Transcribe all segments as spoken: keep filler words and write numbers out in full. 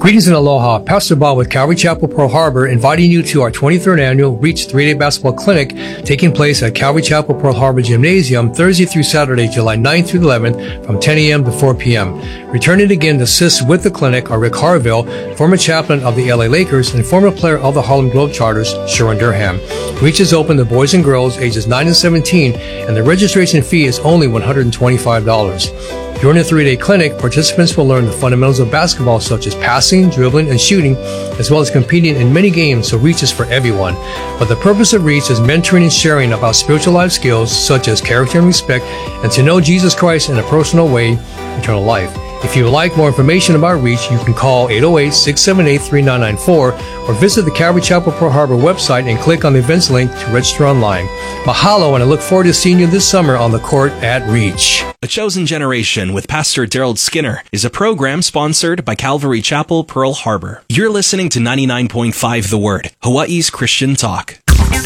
Greetings and aloha. Pastor Bob with Calvary Chapel, Pearl Harbor, inviting you to our twenty-third annual Reach three-day basketball clinic taking place at Calvary Chapel, Pearl Harbor Gymnasium Thursday through Saturday, July ninth through eleventh from ten a.m. to four p.m. Returning again to assist with the clinic are Rick Harville, former chaplain of the L A Lakers and former player of the Harlem Globetrotters, Sherwin Durham. Reach is open to boys and girls ages nine and seventeen, and the registration fee is only one hundred twenty-five dollars. During the three-day clinic, participants will learn the fundamentals of basketball such as passing, dribbling, and shooting, as well as competing in many games, so Reach is for everyone. But the purpose of Reach is mentoring and sharing about spiritual life skills such as character and respect, and to know Jesus Christ in a personal way, eternal life. If you would like more information about Reach, you can call eight oh eight, six seven eight, three nine nine four or visit the Calvary Chapel Pearl Harbor website and click on the events link to register online. Mahalo, and I look forward to seeing you this summer on the court at Reach. A Chosen Generation with Pastor Daryl Skinner is a program sponsored by Calvary Chapel Pearl Harbor. You're listening to ninety-nine point five The Word, Hawaii's Christian talk.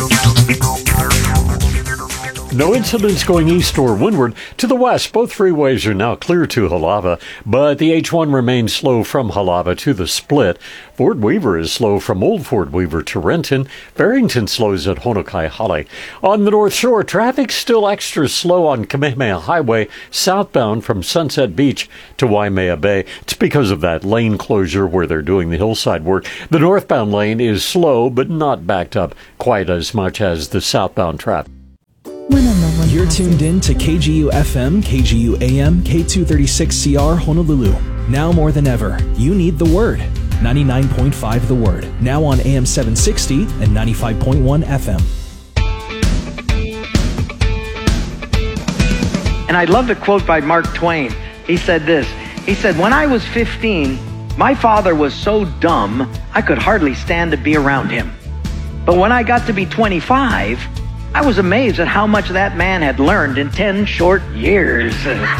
No incidents going east or windward. To the west, both freeways are now clear to Halava, but the H one remains slow from Halava to the split. Fort Weaver is slow from Old Fort Weaver to Renton. Barrington slows at Honokai Hale. On the North Shore, traffic's still extra slow on Kamehameha Highway, southbound from Sunset Beach to Waimea Bay. It's because of that lane closure where they're doing the hillside work. The northbound lane is slow, but not backed up quite as much as the southbound traffic. You're tuned in to K G U F M, K G U A M, K two thirty-six C R Honolulu. Now more than ever, you need the Word. ninety-nine point five The Word. Now on A M seven sixty and ninety-five point one F M. And I love the quote by Mark Twain. He said this. He said, when I was fifteen, my father was so dumb, I could hardly stand to be around him. But when I got to be twenty-five, I was amazed at how much that man had learned in ten short years.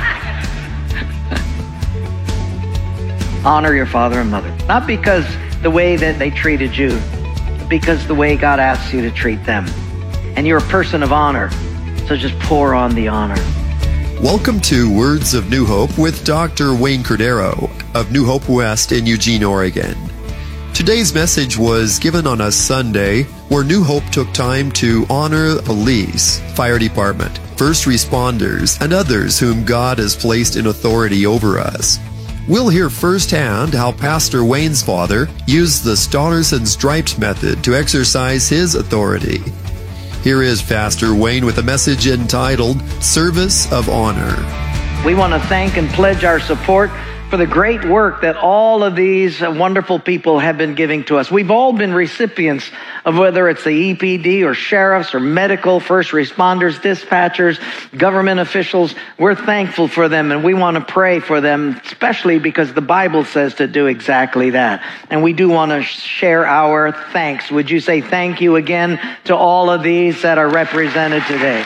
Honor your father and mother. Not because the way that they treated you, but because the way God asks you to treat them. And you're a person of honor, so just pour on the honor. Welcome to Words of New Hope with Doctor Wayne Cordero of New Hope West in Eugene, Oregon. Today's message was given on a Sunday where New Hope took time to honor police, fire department, first responders, and others whom God has placed in authority over us. We'll hear firsthand how Pastor Wayne's father used the Stars and Stripes method to exercise his authority. Here is Pastor Wayne with a message entitled Service of Honor. We want to thank and pledge our support for the great work that all of these wonderful people have been giving to us. We've all been recipients of whether it's the E P D or sheriffs or medical, first responders, dispatchers, government officials. We're thankful for them and we want to pray for them, especially because the Bible says to do exactly that. And we do want to share our thanks. Would you say thank you again to all of these that are represented today?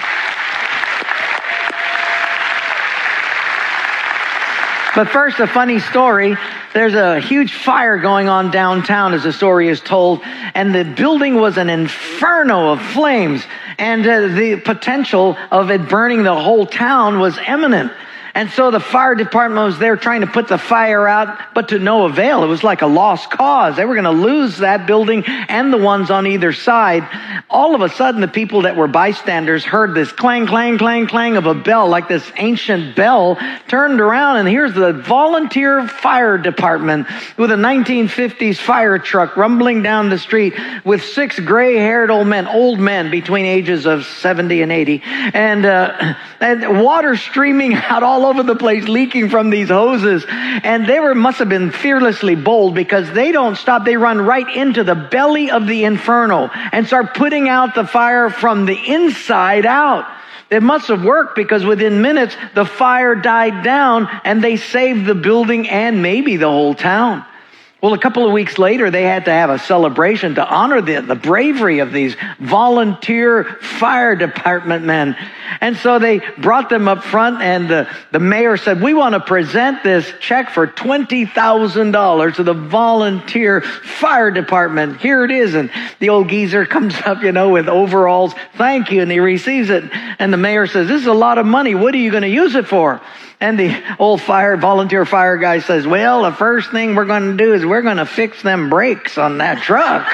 But first, a funny story. There's a huge fire going on downtown, as the story is told, and the building was an inferno of flames, and uh, the potential of it burning the whole town was imminent. And so the fire department was there trying to put the fire out, but to no avail. It was like a lost cause. They were going to lose that building and the ones on either side. All of a sudden, the people that were bystanders heard this clang, clang, clang, clang of a bell, like this ancient bell, turned around, and here's the volunteer fire department with a nineteen fifties fire truck rumbling down the street with six gray-haired old men, old men between ages of seventy and eighty, and, uh, and water streaming out all over the place, leaking from these hoses. And they were must have been fearlessly bold because they don't stop. They run right into the belly of the inferno and start putting out the fire from the inside out. It must have worked because within minutes, the fire died down and they saved the building and maybe the whole town. Well, a couple of weeks later, they had to have a celebration to honor the, the bravery of these volunteer fire department men. And so they brought them up front, and the, the mayor said, we want to present this check for twenty thousand dollars to the volunteer fire department. Here it is. And the old geezer comes up, you know, with overalls. Thank you. And he receives it. And the mayor says, this is a lot of money. What are you going to use it for? And the old fire, volunteer fire guy says, well, the first thing we're going to do is we're going to fix them brakes on that truck.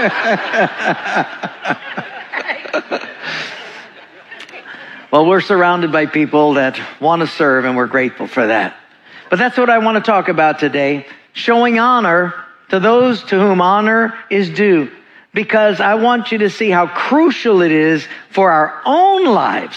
Well, we're surrounded by people that want to serve, and we're grateful for that. But that's what I want to talk about today, showing honor to those to whom honor is due, because I want you to see how crucial it is for our own lives,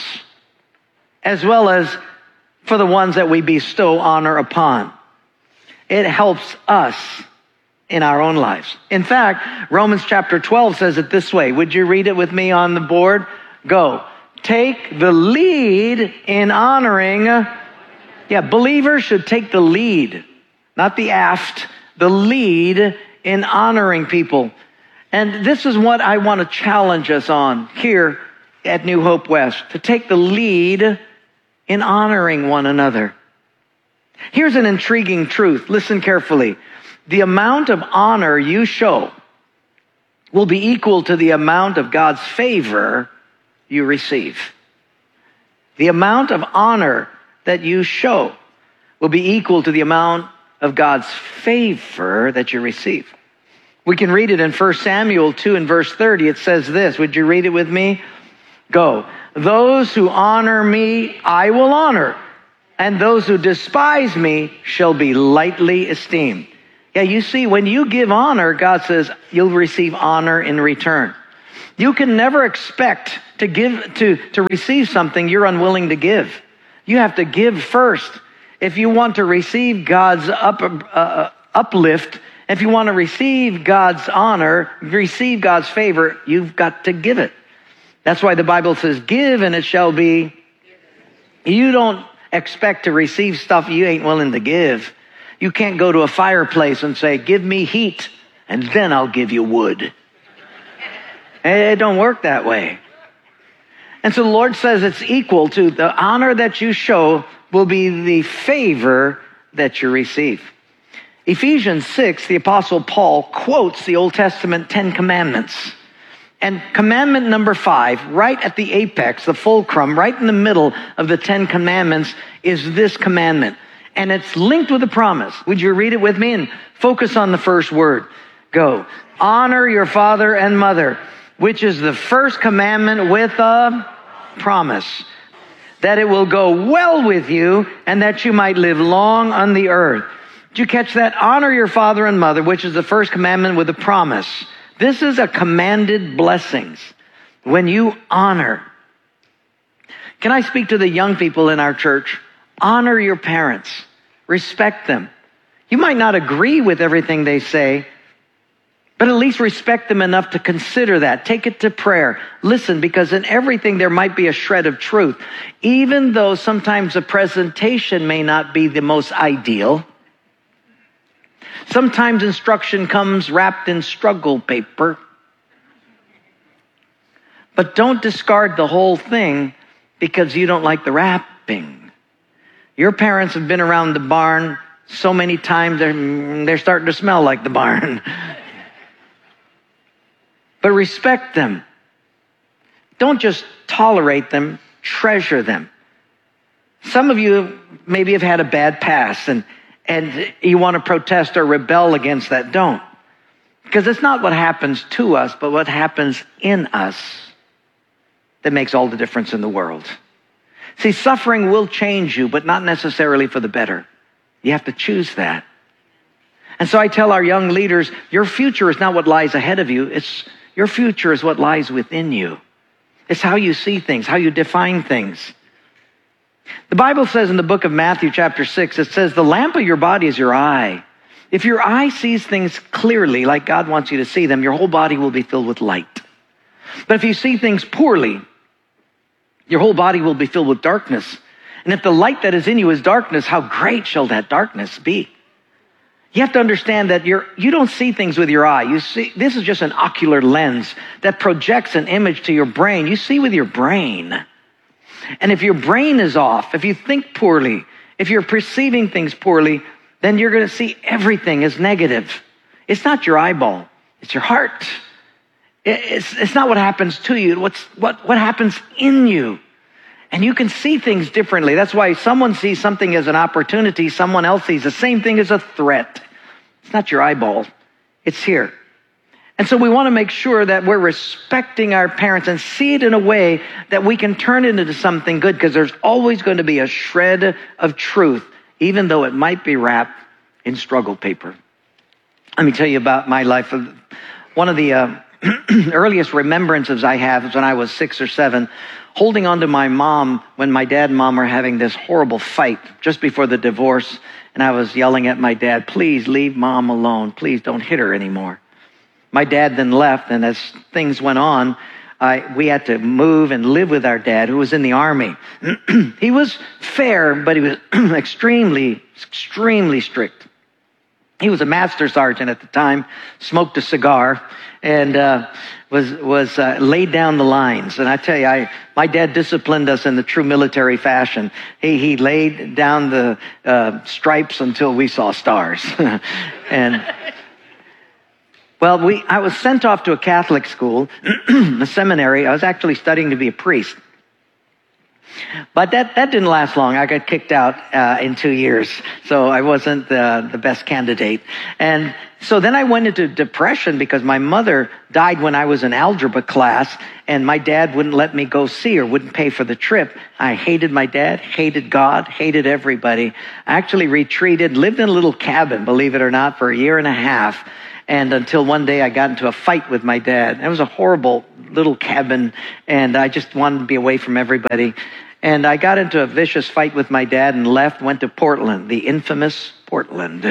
as well as for the ones that we bestow honor upon. It helps us in our own lives. In fact, Romans chapter twelve says it this way. Would you read it with me on the board? Go. Take the lead in honoring. Yeah, believers should take the lead, not the aft, the lead in honoring people. And this is what I want to challenge us on here at New Hope West, to take the lead in honoring one another. Here's an intriguing truth. Listen carefully. The amount of honor you show will be equal to the amount of God's favor you receive. The amount of honor that you show will be equal to the amount of God's favor that you receive. We can read it in First Samuel two and verse thirty. It says this. Would you read it with me? Go. Those who honor me, I will honor, and those who despise me shall be lightly esteemed. Yeah, you see, when you give honor, God says you'll receive honor in return. You can never expect to give to, to receive something you're unwilling to give. You have to give first. If you want to receive God's up, uh, uplift, if you want to receive God's honor, receive God's favor, you've got to give it. That's why the Bible says, give and it shall be. You don't expect to receive stuff you ain't willing to give. You can't go to a fireplace and say, give me heat, and then I'll give you wood. It don't work that way. And so the Lord says it's equal to the honor that you show will be the favor that you receive. Ephesians six, the Apostle Paul quotes the Old Testament Ten Commandments. And commandment number five, right at the apex, the fulcrum, right in the middle of the Ten Commandments, is this commandment. And it's linked with a promise. Would you read it with me and focus on the first word? Go. Honor your father and mother, which is the first commandment with a promise, that it will go well with you and that you might live long on the earth. Did you catch that? Honor your father and mother, which is the first commandment with a promise. This is a commanded blessings. When you honor. Can I speak to the young people in our church? Honor your parents. Respect them. You might not agree with everything they say, but at least respect them enough to consider that. Take it to prayer. Listen, because in everything there might be a shred of truth. Even though sometimes the presentation may not be the most ideal. Sometimes instruction comes wrapped in struggle paper. But don't discard the whole thing because you don't like the wrapping. Your parents have been around the barn so many times, they're, they're starting to smell like the barn. But respect them. Don't just tolerate them, treasure them. Some of you maybe have had a bad past and And you want to protest or rebel against that. Don't. Because it's not what happens to us, but what happens in us that makes all the difference in the world. See, suffering will change you, but not necessarily for the better. You have to choose that. And so I tell our young leaders, your future is not what lies ahead of you. It's your future is what lies within you. It's how you see things, how you define things. The Bible says in the book of Matthew chapter six, it says, the lamp of your body is your eye. If your eye sees things clearly, like God wants you to see them, your whole body will be filled with light. But if you see things poorly, your whole body will be filled with darkness. And if the light that is in you is darkness, how great shall that darkness be? You have to understand that you're, you don't see things with your eye. You see, this is just an ocular lens that projects an image to your brain. You see with your brain. And if your brain is off, if you think poorly, if you're perceiving things poorly, then you're going to see everything as negative. It's not your eyeball. It's your heart. It's, it's not what happens to you. What's, what, what happens in you. And you can see things differently. That's why someone sees something as an opportunity, someone else sees the same thing as a threat. It's not your eyeball. It's here. And so we want to make sure that we're respecting our parents and see it in a way that we can turn it into something good, because there's always going to be a shred of truth, even though it might be wrapped in struggle paper. Let me tell you about my life. One of the uh, earliest remembrances I have is when I was six or seven, holding on to my mom when my dad and mom were having this horrible fight just before the divorce. And I was yelling at my dad, please leave mom alone. Please don't hit her anymore. My dad then left, and as things went on, I, we had to move and live with our dad, who was in the Army. He was fair, but he was extremely, extremely strict. He was a master sergeant at the time, smoked a cigar, and uh, was was uh, laid down the lines. And I tell you, I my dad disciplined us in the true military fashion. He he laid down the uh, stripes until we saw stars. And well, we I was sent off to a Catholic school, a seminary. I was actually studying to be a priest. But that, that didn't last long. I got kicked out uh, in two years, so I wasn't uh, the best candidate. And so then I went into depression because my mother died when I was in algebra class, and my dad wouldn't let me go see her, wouldn't pay for the trip. I hated my dad, hated God, hated everybody. I actually retreated, lived in a little cabin, believe it or not, for a year and a half. And until one day I got into a fight with my dad. It was a horrible little cabin, and I just wanted to be away from everybody. And I got into a vicious fight with my dad and left, went to Portland, the infamous Portland,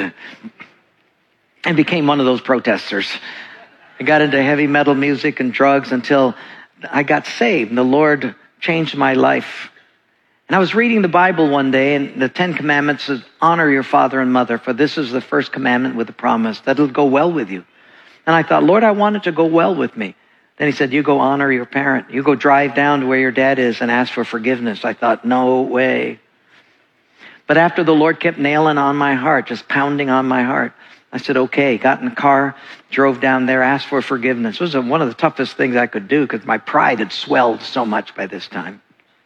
and became one of those protesters. I got into heavy metal music and drugs until I got saved, and the Lord changed my life. And I was reading the Bible one day, and the Ten Commandments says, honor your father and mother, for this is the first commandment with a promise that it'll go well with you. And I thought, Lord, I want it to go well with me. Then he said, you go honor your parent. You go drive down to where your dad is and ask for forgiveness. I thought, no way. But after the Lord kept nailing on my heart, just pounding on my heart, I said, okay, got in the car, drove down there, asked for forgiveness. It was one of the toughest things I could do because my pride had swelled so much by this time.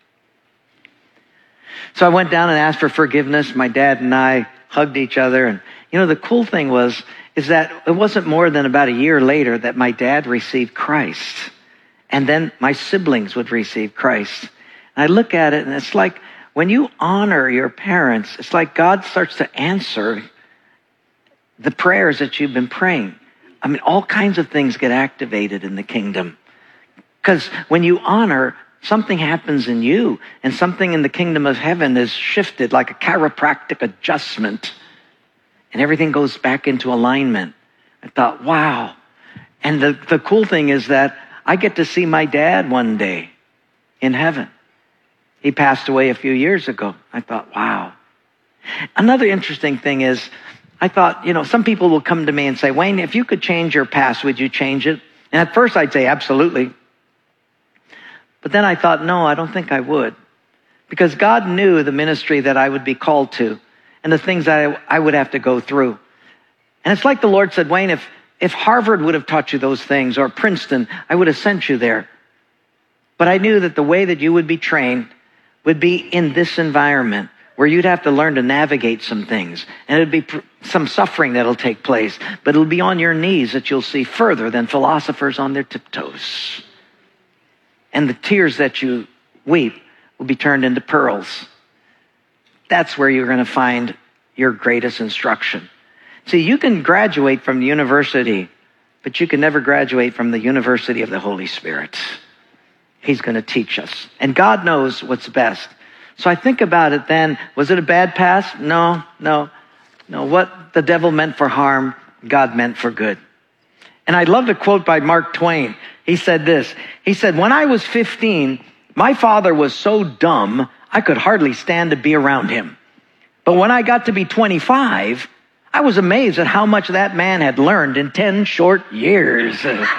So I went down and asked for forgiveness. My dad and I hugged each other. And, you know, the cool thing was, is that it wasn't more than about a year later that my dad received Christ. And then my siblings would receive Christ. And I look at it, and it's like when you honor your parents, it's like God starts to answer the prayers that you've been praying. I mean, all kinds of things get activated in the kingdom. Because when you honor, something happens in you, and something in the kingdom of heaven is shifted like a chiropractic adjustment, and everything goes back into alignment. I thought, wow. And the, the cool thing is that I get to see my dad one day in heaven. He passed away a few years ago. I thought, wow. Another interesting thing is, I thought, you know, some people will come to me and say, Wayne, if you could change your past, would you change it? And at first I'd say, absolutely. But then I thought, no, I don't think I would. Because God knew the ministry that I would be called to and the things that I, I would have to go through. And it's like the Lord said, Wayne, if, if Harvard would have taught you those things, or Princeton, I would have sent you there. But I knew that the way that you would be trained would be in this environment where you'd have to learn to navigate some things. And it'd be pr- some suffering that'll take place. But it'll be on your knees that you'll see further than philosophers on their tiptoes. And the tears that you weep will be turned into pearls. That's where you're going to find your greatest instruction. See, you can graduate from the university, but you can never graduate from the University of the Holy Spirit. He's going to teach us. And God knows what's best. So I think about it then, was it a bad past? No, no, no. What the devil meant for harm, God meant for good. And I love the quote by Mark Twain. He said this. He said, when I was fifteen, my father was so dumb, I could hardly stand to be around him. But when I got to be twenty-five, I was amazed at how much that man had learned in ten short years.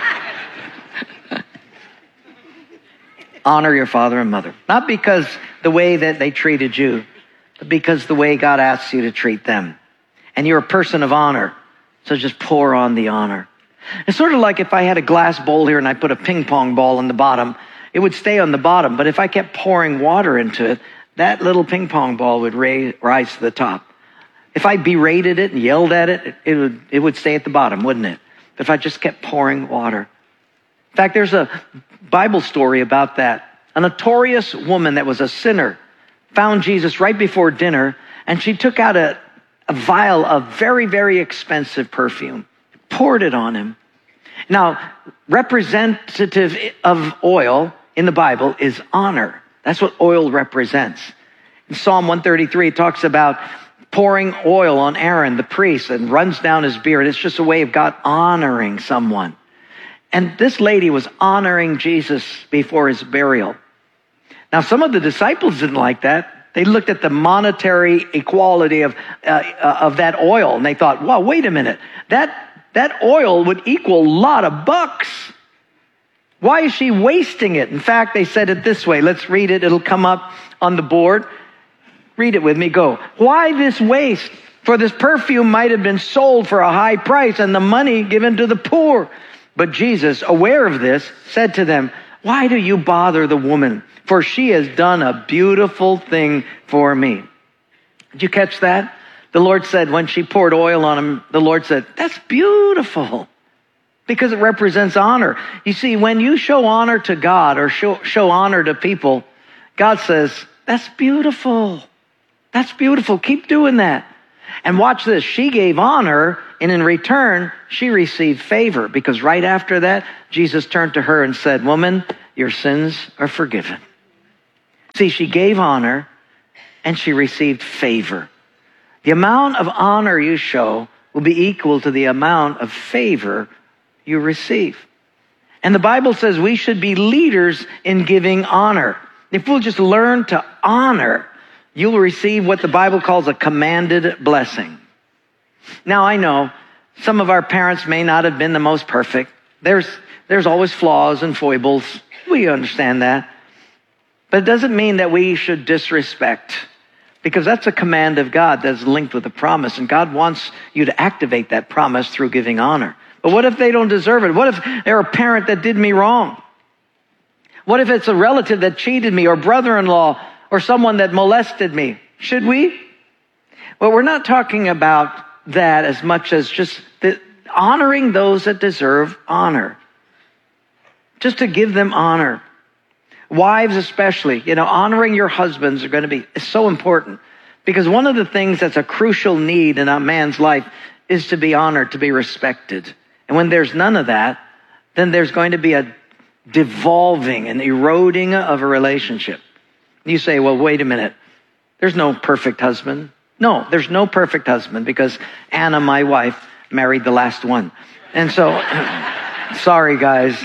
Honor your father and mother. Not because the way that they treated you, but because the way God asks you to treat them. And you're a person of honor, so just pour on the honor. It's sort of like if I had a glass bowl here and I put a ping pong ball in the bottom. it would stay on the bottom. But if I kept pouring water into it, that little ping pong ball would raise, rise to the top. If I berated it and yelled at it, it would, it would stay at the bottom, wouldn't it? But if I just kept pouring water. In fact, there's a Bible story about that. A notorious woman that was a sinner found Jesus right before dinner, and she took out a, a vial of very, very expensive perfume, poured it on him. Now, representative of oil in the Bible is honor. That's what oil represents. In Psalm one thirty-three, it talks about pouring oil on Aaron, the priest, and runs down his beard. It's just a way of God honoring someone. And this lady was honoring Jesus before his burial. Now, some of the disciples didn't like that. They looked at the monetary equality of uh, of that oil, and they thought, wow, wait a minute. That, that oil would equal a lot of bucks. Why is she wasting it? In fact, they said it this way. Let's read it. It'll come up on the board. Read it with me. Go. Why this waste? For this perfume might have been sold for a high price and the money given to the poor. But Jesus, aware of this, said to them, why do you bother the woman? For she has done a beautiful thing for me. Did you catch that? The Lord said, when she poured oil on him, the Lord said, that's beautiful. Because it represents honor. You see, when you show honor to God or show, show honor to people, God says, that's beautiful. That's beautiful. Keep doing that. And watch this. She gave honor, and in return, she received favor. Because right after that, Jesus turned to her and said, woman, your sins are forgiven. See, she gave honor, and she received favor. The amount of honor you show will be equal to the amount of favor you receive. And the Bible says we should be leaders in giving honor. If we'll just learn to honor, you'll receive what the Bible calls a commanded blessing. Now, I know some of our parents may not have been the most perfect. There's, there's always flaws and foibles. We understand that. But it doesn't mean that we should disrespect, because that's a command of God that's linked with a promise. And God wants you to activate that promise through giving honor. But what if they don't deserve it? What if they're a parent that did me wrong? What if it's a relative that cheated me, or brother-in-law, or someone that molested me? Should we? Well, we're not talking about that as much as just the, honoring those that deserve honor. Just to give them honor. Wives especially, you know, honoring your husbands are going to be is so important. Because one of the things that's a crucial need in a man's life is to be honored, to be respected. And when there's none of that, then there's going to be a devolving and eroding of a relationship. You say, well, wait a minute. There's no perfect husband. No, there's no perfect husband, because Anna, my wife, married the last one. And so, sorry, guys.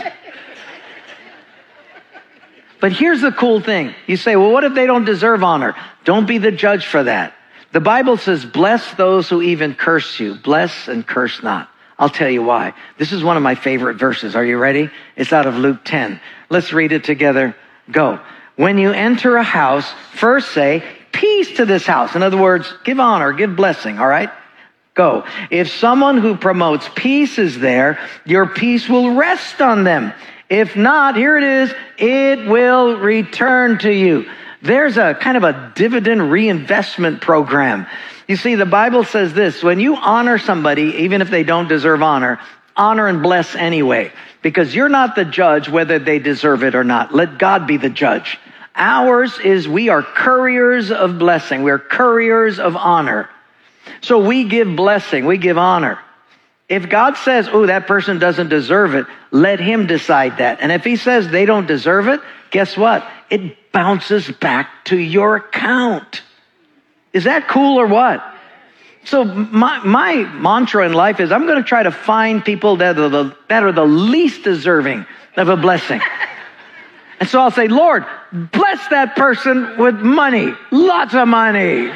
But here's the cool thing. You say, well, what if they don't deserve honor? Don't be the judge for that. The Bible says, bless those who even curse you. Bless and curse not. I'll tell you why. This is one of my favorite verses. Are you ready? It's out of Luke ten. Let's read it together. Go. When you enter a house, first say, peace to this house. In other words, give honor, give blessing, all right? Go. If someone who promotes peace is there, your peace will rest on them. If not, here it is, it will return to you. There's a kind of a dividend reinvestment program. You see, the Bible says this, when you honor somebody, even if they don't deserve honor, honor and bless anyway, because you're not the judge whether they deserve it or not. Let God be the judge. Ours is, we are couriers of blessing. We're couriers of honor. So we give blessing, we give honor. If God says, oh, that person doesn't deserve it, let him decide that. And if he says they don't deserve it, guess what? It bounces back to your account. Is that cool or what? So my, my mantra in life is I'm going to try to find people that are the, that are the least deserving of a blessing. And so I'll say, Lord, bless that person with money, lots of money.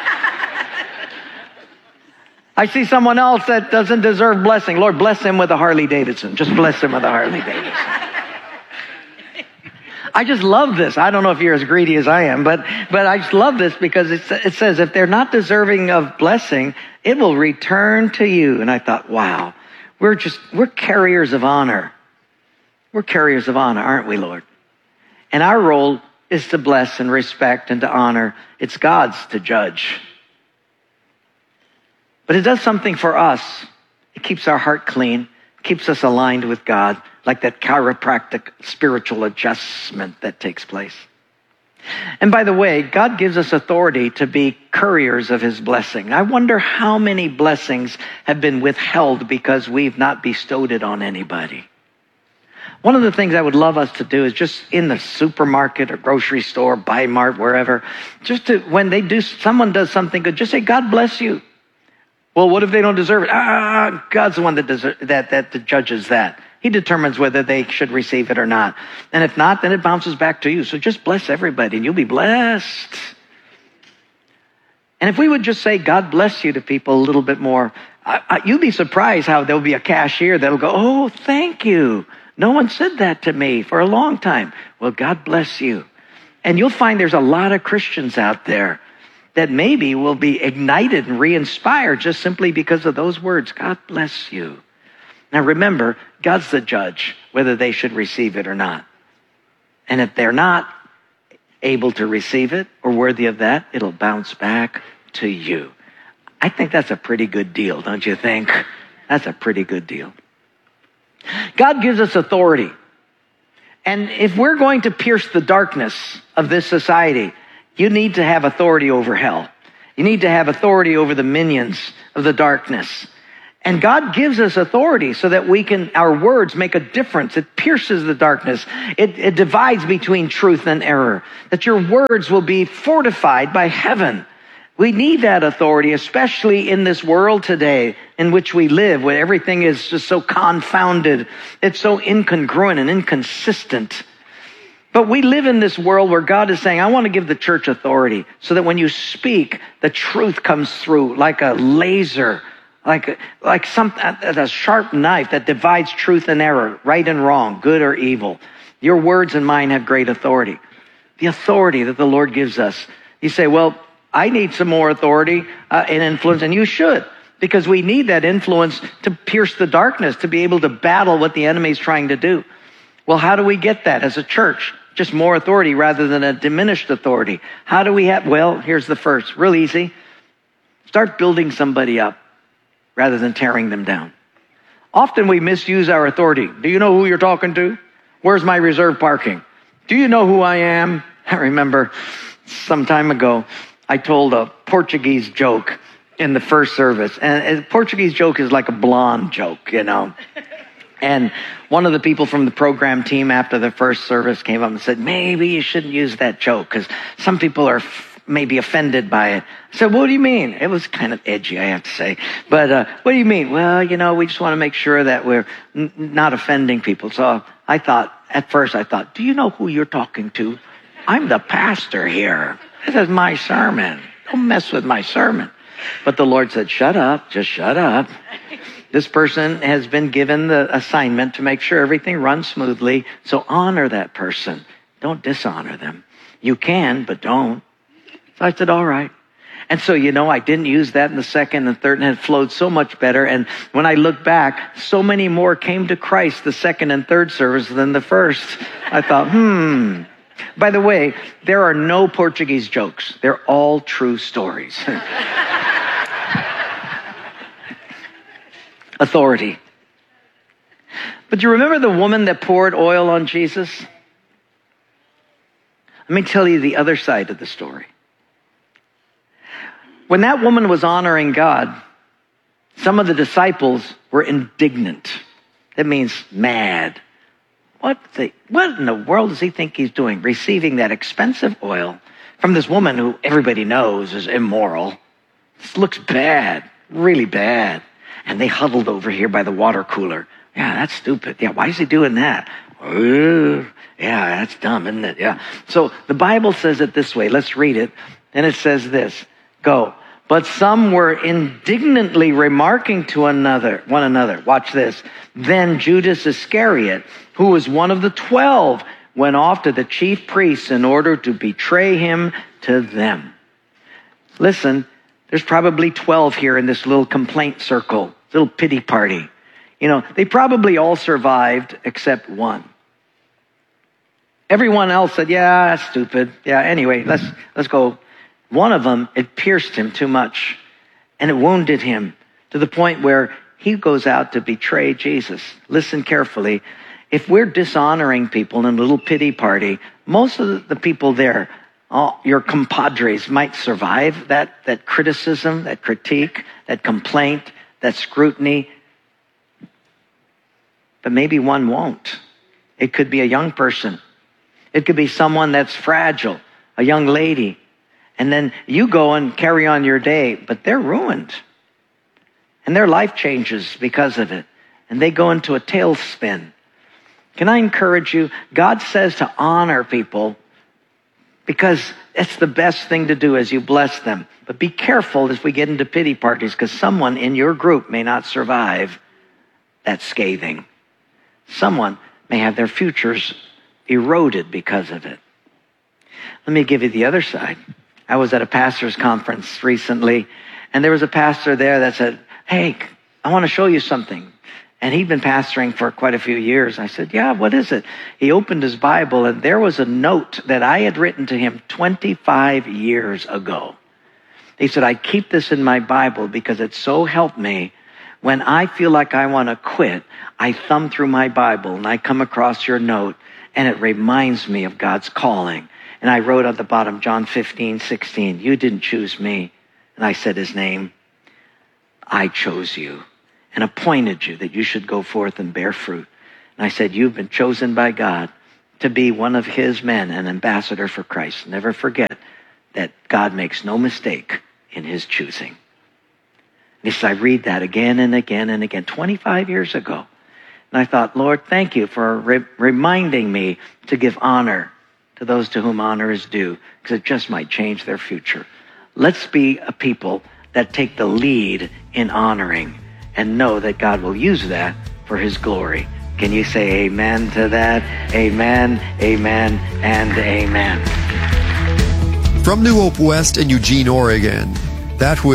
I see someone else that doesn't deserve blessing. Lord, bless him with a Harley Davidson. Just bless him with a Harley Davidson. I just love this. I don't know if you're as greedy as I am, but but I just love this because it, it says if they're not deserving of blessing, it will return to you. And I thought, wow, we're just, we're carriers of honor. We're carriers of honor, aren't we, Lord? And our role is to bless and respect and to honor. It's God's to judge. But it does something for us. It keeps our heart clean, keeps us aligned with God, like that chiropractic spiritual adjustment that takes place. And by the way, God gives us authority to be couriers of his blessing. I wonder how many blessings have been withheld because we've not bestowed it on anybody. One of the things I would love us to do is just in the supermarket or grocery store, Buy Mart, wherever, just to, when they do, someone does something good, just say, God bless you. Well, what if they don't deserve it? Ah, God's the one that, deserve, that, that judges that. He determines whether they should receive it or not. And if not, then it bounces back to you. So just bless everybody and you'll be blessed. And if we would just say, God bless you to people a little bit more, I, I, you'd be surprised how there'll be a cashier that'll go, oh, thank you. No one said that to me for a long time. Well, God bless you. And you'll find there's a lot of Christians out there that maybe will be ignited and re-inspired just simply because of those words. God bless you. Now remember, God's the judge, whether they should receive it or not. And if they're not able to receive it or worthy of that, it'll bounce back to you. I think that's a pretty good deal, don't you think? That's a pretty good deal. God gives us authority. And if we're going to pierce the darkness of this society, you need to have authority over hell. You need to have authority over the minions of the darkness. And God gives us authority so that we can, our words make a difference. It pierces the darkness. It, it divides between truth and error. That your words will be fortified by heaven. We need that authority, especially in this world today in which we live, where everything is just so confounded. It's so incongruent and inconsistent. But we live in this world where God is saying, I want to give the church authority so that when you speak, the truth comes through like a laser. Like, like some, a sharp knife that divides truth and error, right and wrong, good or evil. Your words and mine have great authority. The authority that the Lord gives us. You say, well, I need some more authority uh, and influence, and you should, because we need that influence to pierce the darkness, to be able to battle what the enemy is trying to do. Well, how do we get that as a church? Just more authority rather than a diminished authority. How do we have, well, here's the first, real easy. Start building somebody up rather than tearing them down. Often we misuse our authority. Do you know who you're talking to? Where's my reserve parking? Do you know who I am? I remember some time ago, I told a Portuguese joke in the first service. And a Portuguese joke is like a blonde joke, you know. And one of the people from the program team after the first service came up and said, maybe you shouldn't use that joke because some people are maybe offended by it. I said, what do you mean? It was kind of edgy, I have to say. But uh, what do you mean? Well, you know, we just want to make sure that we're n- not offending people. So I thought, at first I thought, do you know who you're talking to? I'm the pastor here. This is my sermon. Don't mess with my sermon. But the Lord said, shut up, just shut up. This person has been given the assignment to make sure everything runs smoothly. So honor that person. Don't dishonor them. You can, but don't. So I said, all right. And so, you know, I didn't use that in the second and third, and it flowed so much better. And when I look back, so many more came to Christ the second and third service than the first. I thought, hmm. By the way, there are no Portuguese jokes. They're all true stories. Authority. But you remember the woman that poured oil on Jesus? Let me tell you the other side of the story. When that woman was honoring God, some of the disciples were indignant. That means mad. What, the, what in the world does he think he's doing? Receiving that expensive oil from this woman who everybody knows is immoral. This looks bad, really bad. And they huddled over here by the water cooler. Yeah, that's stupid. Yeah, why is he doing that? Uh, yeah, that's dumb, isn't it? Yeah. So the Bible says it this way. Let's read it. And it says this. Go. But some were indignantly remarking to another, one another. Watch this. Then Judas Iscariot, who was one of the twelve, went off to the chief priests in order to betray him to them. Listen, there's probably twelve here in this little complaint circle, little pity party. You know, they probably all survived except one. Everyone else said, yeah, that's stupid. Yeah, anyway, let's let's go. One of them, it pierced him too much, and it wounded him to the point where he goes out to betray Jesus. Listen carefully. If we're dishonoring people in a little pity party, most of the people there, all your compadres, might survive that, that criticism, that critique, that complaint, that scrutiny. But maybe one won't. It could be a young person. It could be someone that's fragile, a young lady. And then you go and carry on your day, but they're ruined. And their life changes because of it. And they go into a tailspin. Can I encourage you? God says to honor people because it's the best thing to do as you bless them. But be careful as we get into pity parties, because someone in your group may not survive that scathing. Someone may have their futures eroded because of it. Let me give you the other side. I was at a pastor's conference recently, and there was a pastor there that said, hey, I want to show you something. And he'd been pastoring for quite a few years. I said, yeah, what is it? He opened his Bible, and there was a note that I had written to him twenty-five years ago. He said, I keep this in my Bible because it so helped me. When I feel like I want to quit, I thumb through my Bible, and I come across your note, and it reminds me of God's calling. And I wrote at the bottom, John fifteen, sixteen, you didn't choose me. And I said his name. I chose you and appointed you that you should go forth and bear fruit. And I said, you've been chosen by God to be one of his men, an ambassador for Christ. Never forget that God makes no mistake in his choosing. And he said, I read that again and again and again, twenty-five years ago. And I thought, Lord, thank you for re- reminding me to give honor to those to whom honor is due, because it just might change their future. Let's be a people that take the lead in honoring and know that God will use that for his glory. Can you say amen to that? Amen, amen, and amen. From New Hope West in Eugene, Oregon, that was